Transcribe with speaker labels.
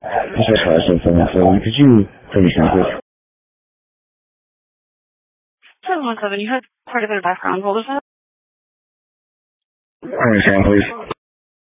Speaker 1: This is Carson from that phone. Could you please help with
Speaker 2: 717, you had quite a bit of background. What was that?
Speaker 1: Please.